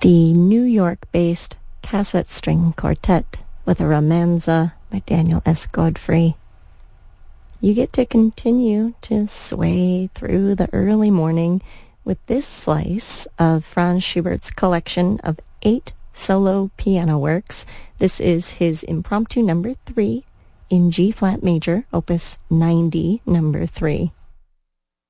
the New York-based Cassette String Quartet with a Romanza by Daniel S. Godfrey. You get to continue to sway through the early morning with this slice of Franz Schubert's collection of 8 solo piano works. This is his Impromptu No. 3 in G-flat major, opus 90, No. 3.